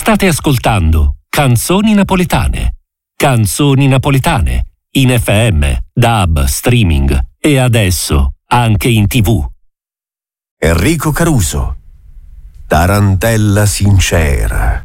State ascoltando Canzoni Napoletane. Canzoni Napoletane, in FM, DAB, streaming e adesso anche in TV. Enrico Caruso, Tarantella sincera.